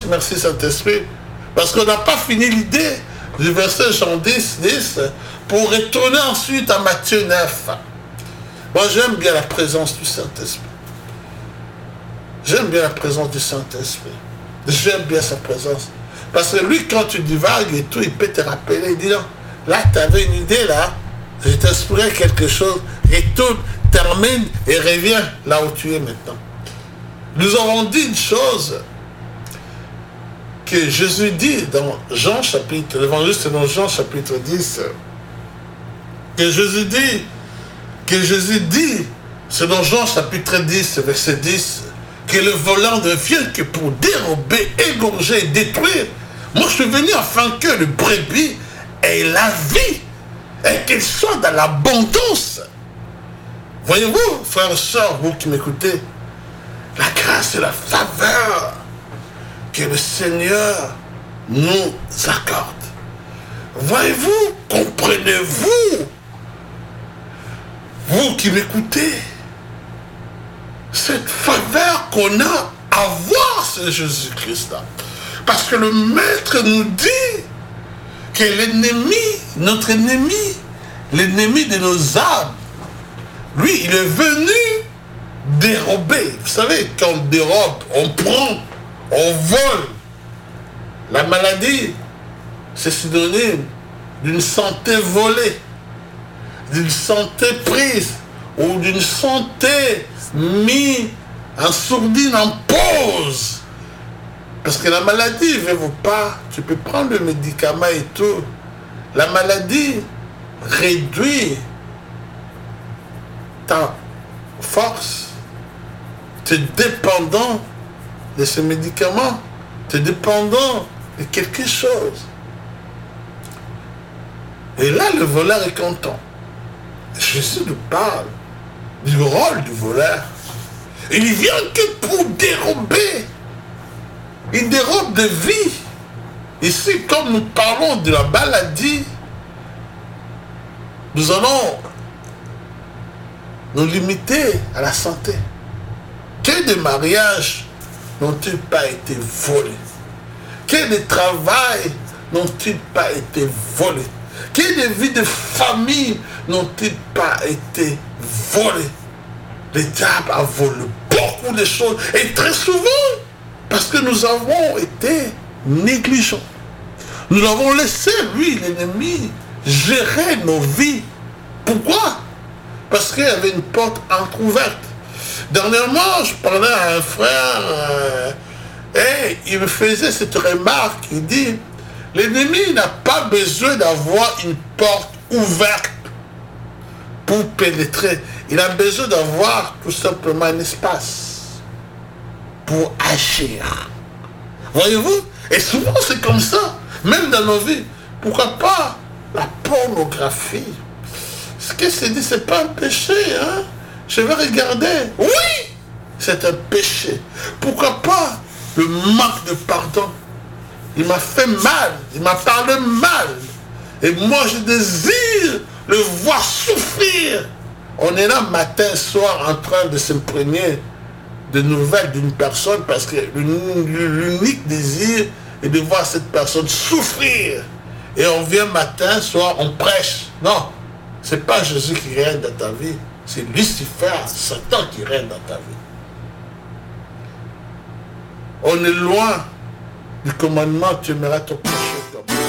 merci Saint-Esprit. Parce qu'on n'a pas fini l'idée du verset Jean 10 pour retourner ensuite à Matthieu 9. Moi, j'aime bien la présence du Saint-Esprit. J'aime bien la présence du Saint-Esprit. J'aime bien sa présence. Parce que lui, quand tu divagues et tout, il peut te rappeler. Il dit non, là, tu avais une idée, là. Je t'inspirais quelque chose. Et tout termine et revient là où tu es maintenant. Nous avons dit une chose que Jésus dit dans Jean chapitre, l'évangile c'est dans Jean chapitre 10, que Jésus dit, c'est dans Jean chapitre 10, verset 10, que le volant ne vient que pour dérober, égorger et détruire. Moi je suis venu afin que le brebis ait la vie et qu'il soit dans l'abondance. Voyez-vous, frères et sœurs, vous qui m'écoutez, la grâce et la faveur que le Seigneur nous accorde. Voyez-vous, comprenez-vous, vous qui m'écoutez, cette faveur qu'on a à voir ce Jésus-Christ-là. Parce que le Maître nous dit que l'ennemi, notre ennemi, l'ennemi de nos âmes, lui, il est venu dérober. Vous savez, quand on dérobe, on prend, on vole. La maladie, c'est synonyme d'une santé volée, d'une santé prise, ou d'une santé mise en sourdine, en pause. Parce que la maladie ne veut pas, tu peux prendre le médicament et tout. La maladie réduit ta force. Tu es dépendant de ce médicament. Tu es dépendant de quelque chose. Et là, le voleur est content. Jésus nous parle du rôle du voleur. Il vient que pour dérober. Il dérobe de vie. Ici, comme nous parlons de la maladie, nous allons nous limiter à la santé. Que des mariages n'ont-ils pas été volés? Que des travails n'ont-ils pas été volés? Que des vies de famille n'ont-ils pas été volées? Le diable a volé beaucoup de choses. Et très souvent, parce que nous avons été négligents. Nous avons laissé, lui, l'ennemi, gérer nos vies. Pourquoi? Parce qu'il y avait une porte entrouverte. Dernièrement, je parlais à un frère et il me faisait cette remarque. Il dit, l'ennemi n'a pas besoin d'avoir une porte ouverte pour pénétrer. Il a besoin d'avoir tout simplement un espace pour agir. Voyez-vous? Et souvent c'est comme ça, même dans nos vies. Pourquoi pas la pornographie? Ce que c'est dit, c'est pas un péché, hein? Je vais regarder. Oui! C'est un péché. Pourquoi pas le manque de pardon? Il m'a fait mal, il m'a parlé mal. Et moi je désire le voir souffrir. On est là matin, soir en train de s'imprégner de nouvelles d'une personne parce que l'unique désir est de voir cette personne souffrir. Et on vient matin, soir, on prêche. Non, c'est pas Jésus qui règne dans ta vie, c'est Lucifer, Satan qui règne dans ta vie. On est loin du commandement, tu aimeras ton prochain.